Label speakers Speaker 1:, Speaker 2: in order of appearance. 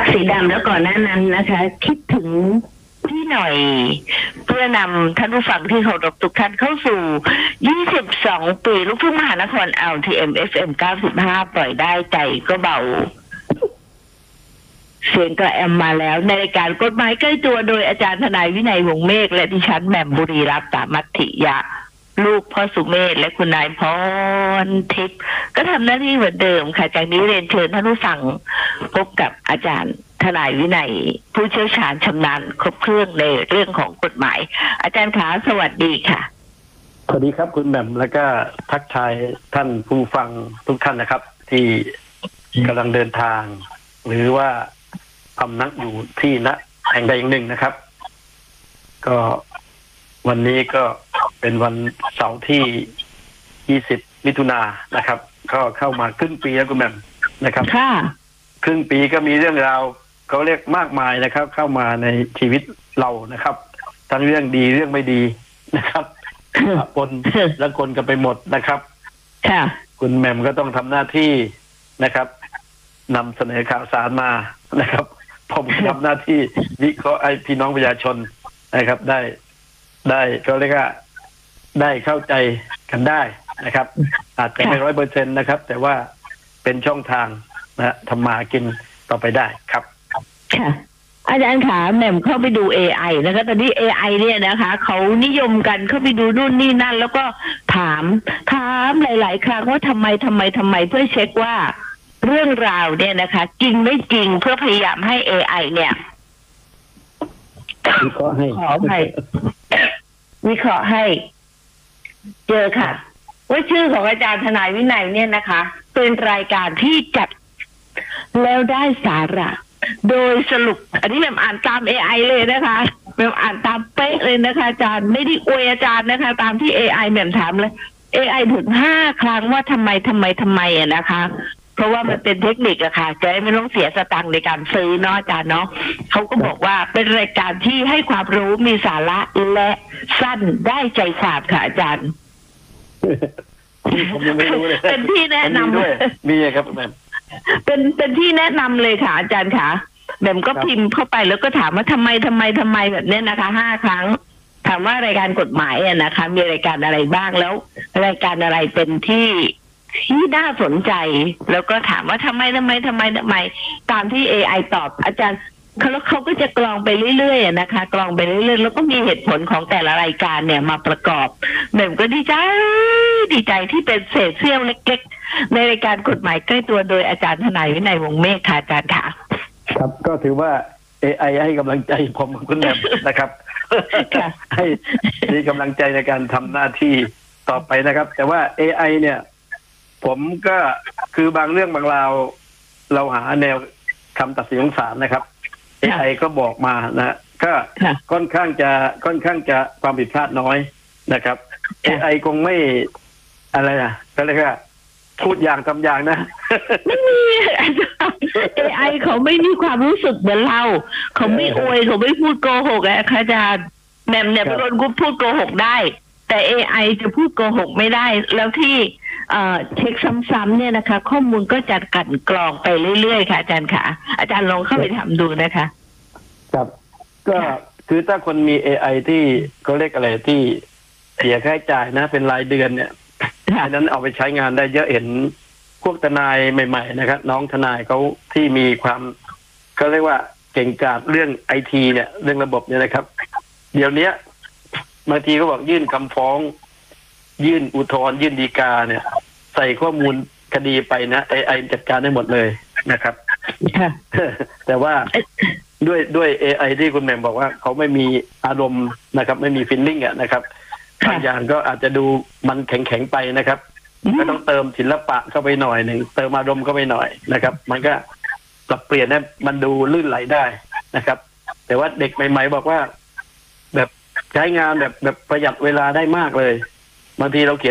Speaker 1: สีดำแล้วก่อนหน้านั้นนะคะ คิดถึงพี่หน่อยเพื่อนำท่านผู้ฟังที่เคารพทุกท่านเข้าสู่ 22 ปีลูกทุ่งมหานคร LTM FM 95 ปล่อยได้ใจก็เบา เสียงกระแอมมาแล้วในรายการกฎหมายใกล้ตัวโดยอาจารย์ทนายวินัยวงศ์เมฆและดิฉันแหม่มบุรีรัตน์ ตามัทธิยะลูกพ่อสุเมธและคุณนายพรทิพย์ก็ทำหน้าที่เหมือนเดิมค่ะจากนี้เรียนเชิญท่านผู้ฟังพบกับอาจารย์ทนายวินัยผู้เชี่ยวชาญชำนาญครบเครื่องในเรื่องของกฎหมายอาจารย์ขาสวัสดีค่ะ
Speaker 2: สวัสดีครับคุณแหม่มแล้วก็ทักทายท่านผู้ฟังทุกท่านนะครับ ที่กำลังเดินทาง หรือว่าพำนักอยู่ที่ณแห่งใดแห่งหนึ่งนะครับ ก็วันนี้ก็เป็นวันเสาร์ที่ 20 มิถุนายนนะครับก็เข้ามาครึ่งปีแล้วคุณแหม่มนะครับ
Speaker 1: ค่ะ
Speaker 2: ครึ่งปีก็มีเรื่องราวเขาเรียกมากมายนะครับ เข้ามาในชีวิตเรานะครับทั้งเรื่องดีเรื่องไม่ดีนะครับปนและคนกันไปหมดนะครับ
Speaker 1: ค่ะ
Speaker 2: คุณแหม่มก็ต้องทำหน้าที่นะครับนำเสนอข่าวสารมานะครับผมทำหน้าที่วิเคราะห์ให้พี่น้องประชาชนนะครับได้เขาเรียกว่าได้เข้าใจกันได้นะครับ อาจจะไม่100%นะครับแต่ว่าเป็นช่องทางนะทำมากินต่อไปได้ครับ
Speaker 1: ค่ะอาจารย์ขาแหม่มเข้าไปดู AI นะคะตอนนี้ AI เนี่ยนะคะเขานิยมกันเข้าไปดูนู่นนี่นั่นแล้วก็ถามหลายๆครั้งว่าทำไมเพื่อเช็คว่าเรื่องราวเนี่ยนะคะจริงไม่จริงเพื่อพยายามให้ AI เนี่ย
Speaker 2: วิเคราะห์ให้
Speaker 1: วิเคราะห์ให้เจอค่ะว่าชื่อของอาจารย์ทนายวินัยเนี่ยนะคะเป็นรายการที่จัดแล้วได้สาระโดยสรุปอันนี้แหม่มอ่านตาม AI เลยนะคะแหม่มอ่านตามเป๊ะเลยนะคะอาจารย์ไม่ได้อวยอาจารย์นะคะตามที่ AI แหม่มถามเลย AI ถึง5 ครั้งว่าทำไมอะนะคะเพราะว่ามันเป็นเทคนิคอะค่ะจะไม่ต้องเสียสตังค์ในการซื้อเนาะอาจารย์เนาะเขาก็บอกว่าเป็นรายการที่ให้ความรู้มีสาระและสั้นได้ใจความค่ะอาจารย์
Speaker 2: ผมยังไม่รู้เลย
Speaker 1: เป็นที่แนะนำ
Speaker 2: ด้วยมีครับแม่
Speaker 1: เป็นที่แนะนำเลยค่ะอาจารย์ค่ะแม่ก็พิมพ์เข้าไปแล้วก็ถามว่าทำไมแบบนี้นะคะ5 ครั้งถามว่ารายการกฎหมายอะนะคะมีรายการอะไรบ้างแล้วรายการอะไรเป็นที่น่าสนใจแล้วก็ถามว่าทำไมตามที่ AI ตอบอาจารย์เขาก็จะกรองไปเรื่อยๆนะคะกรองไปเรื่อยๆแล้วก็มีเหตุผลของแต่ละรายการเนี่ยมาประกอบแม่ก็ดีใจที่เป็นเศษเสี้ยวเล็กๆในรายการกฎหมายใกล้ตัวโดยอาจารย์ทนายวินัยวงศ์เมฆค่ะอาจารย์ค่ะ
Speaker 2: ครับก็ถือว่า AI ให้กำลังใจผมคุณแม่นะครับให้มีกำลังใจในการทำหน้าที่ต่อไปนะครับแต่ว่า AI เนี่ยผมก็คือบางเรื่องบางราวเราหาแนวคำตัดสินของศาลนะครับ AI ก็บอกมานะก็ค่อนข้างจะความผิดพลาดน้อยนะครับ AI คงไม่อะไรนะก็เลยว่าพูดอย่างทำอย่างนะ
Speaker 1: ไม่มี AI เขาไม่มีความรู้สึกเหมือนเราเขาไม่อวยเขาไม่พูดโกหกอะค่ะอาจารย์แหม่มเนี่ยเป็นคนพูดโกหกได้แต่ AI จะพูดโกหกไม่ได้แล้วที่เช็คซ้ำๆเนี่ยนะคะข้อมูลก็จะกลั่นกรองไปเรื่อยๆค่ะอาจารย์ค่ะอาจารย์ลองเข้าไปทำดูนะคะ
Speaker 2: ครับก็คือถ้าคนมี AI ที่เขาเรียกอะไรที่เสียค่าใช้จ่ายนะเป็นรายเดือนเนี่ยอันนั้นเอาไปใช้งานได้เยอะเห็นพวกทนายใหม่ๆนะครับน้องทนายเขาที่มีความเขาเรียกว่าเก่งกาจเรื่องไอทีเนี่ยเรื่องระบบเนี่ยนะครับเดี๋ยวนี้บางทีก็บอกยื่นคำฟ้องยื่นอุทธรณ์ยื่นฎีกาเนี่ยใส่ข้อมูลคดีไปนะ AI จัดการได้หมดเลยนะครับแต่ว่าด้วย AI ที่คุณแหม่มบอกว่าเขาไม่มีอารมณ์นะครับไม่มีฟีลลิ่งอ่ะนะครับบางอย่างก็อาจจะดูมันแข็งๆไปนะครับก็ต้องเติมศิลปะเข้าไปหน่อยหนึ่งเติมอารมณ์เข้าไปหน่อยนะครับมันก็ปรับเปลี่ยนให้มันดูลื่นไหลได้นะครับแต่ว่าเด็กใหม่ๆบอกว่าแบบใช้งานแบบประหยัดเวลาได้มากเลยบางทีเราเขียน